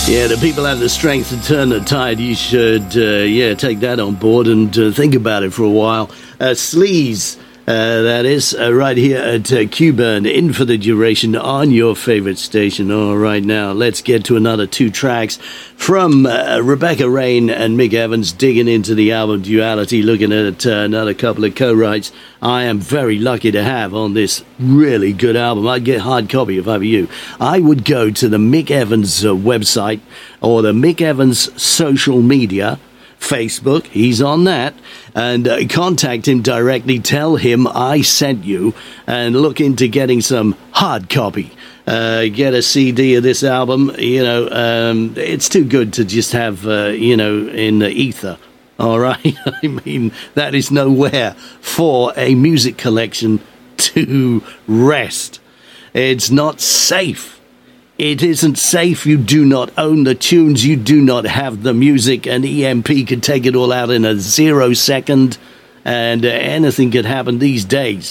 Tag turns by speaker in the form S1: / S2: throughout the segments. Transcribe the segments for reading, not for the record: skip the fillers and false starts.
S1: Yeah, the people have the strength to turn the tide. You should, take that on board and think about it for a while. Sleaze, that is, right here at Q-Burn, in for the duration on your favorite station. All right, now let's get to another two tracks from Rebecca Rain and Mick Evans, digging into the album Duality, looking at another couple of co-writes I am very lucky to have on this really good album. I'd get hard copy if I were you. I would go to the Mick Evans website or the Mick Evans social media, Facebook, he's on that, and contact him directly, tell him I sent you, and look into getting some hard copy. Get a CD of this album. It's too good to just have, in the ether. All right? I mean, that is nowhere for a music collection to rest. It's not safe. It isn't safe. You do not own the tunes. You do not have the music. An EMP could take it all out in a 0 second, and anything could happen these days.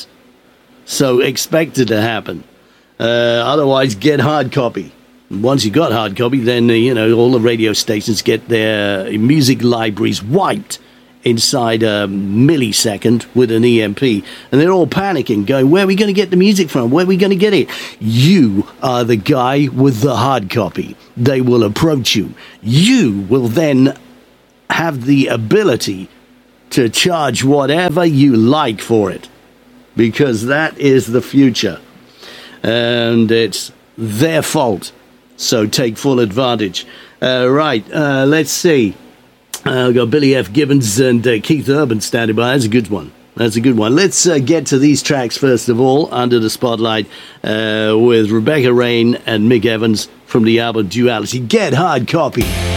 S1: So expect it to happen. Otherwise, get hard copy. Once you got hard copy, then, all the radio stations get their music libraries wiped inside a millisecond with an EMP. And they're all panicking, going, where are we going to get the music from? Where are we going to get it? You are the guy with the hard copy. They will approach you. You will then have the ability to charge whatever you like for it, because that is the future. And it's their fault. So take full advantage. Let's see. We've got Billy F. Gibbons and Keith Urban standing by. That's a good one. Let's get to these tracks first of all, Under the Spotlight, with Rebecca Rain and Mick Evans from the album Duality. Get hard copy.